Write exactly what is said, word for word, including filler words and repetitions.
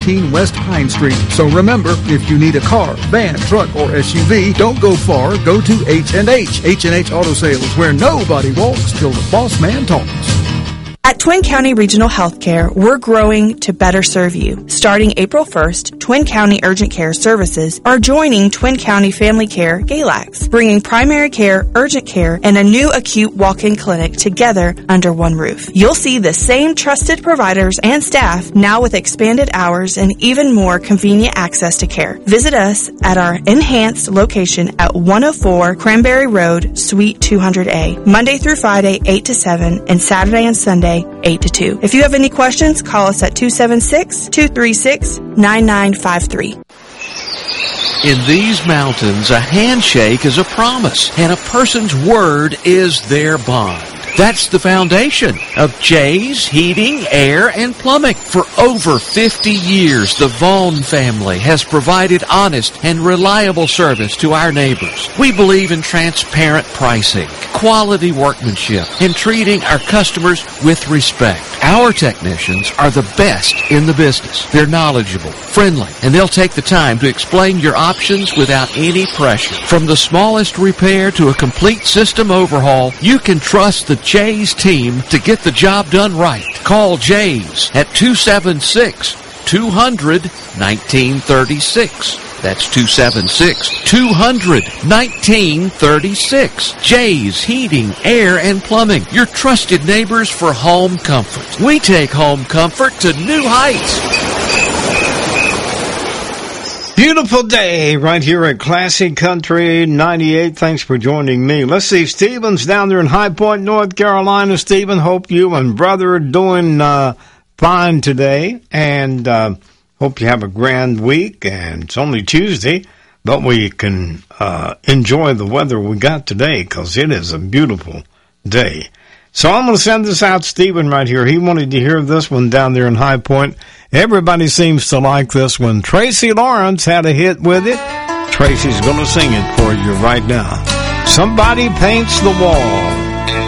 thirteen West Pine Street. So remember, if you need a car, van, truck, or S U V, don't go far. Go to H and H. H and H Auto Sales, where nobody walks till the boss man talks. At Twin County Regional Healthcare, we're growing to better serve you. Starting April first, Twin County Urgent Care Services are joining Twin County Family Care Galax, bringing primary care, urgent care, and a new acute walk-in clinic together under one roof. You'll see the same trusted providers and staff now with expanded hours and even more convenient access to care. Visit us at our enhanced location at one oh four Cranberry Road, Suite two hundred A, Monday through Friday, eight to seven, and Saturday and Sunday, eight to two. If you have any questions, call us at two seven six, two three six, nine nine five three. In these mountains, a handshake is a promise, and a person's word is their bond. That's the foundation of Jay's Heating, Air, and Plumbing. For over fifty years, the Vaughn family has provided honest and reliable service to our neighbors. We believe in transparent pricing, quality workmanship, and treating our customers with respect. Our technicians are the best in the business. They're knowledgeable, friendly, and they'll take the time to explain your options without any pressure. From the smallest repair to a complete system overhaul, you can trust the Jay's team to get the job done right. Call Jay's at two seven six, two hundred, nineteen thirty-six. That's two seven six, two hundred, nineteen thirty-six. Jay's Heating, Air, and Plumbing. Your trusted neighbors for home comfort. We take home comfort to new heights. Beautiful day right here at Classic Country ninety-eight. Thanks for joining me. Let's see, Stephen's down there in High Point, North Carolina. Stephen, hope you and brother are doing uh, fine today, and uh, hope you have a grand week. And it's only Tuesday, but we can uh, enjoy the weather we got today because it is a beautiful day. So I'm going to send this out, Stephen, right here. He wanted to hear this one down there in High Point. Everybody seems to like this one. Tracy Lawrence had a hit with it. Tracy's going to sing it for you right now. Somebody Paints the Wall.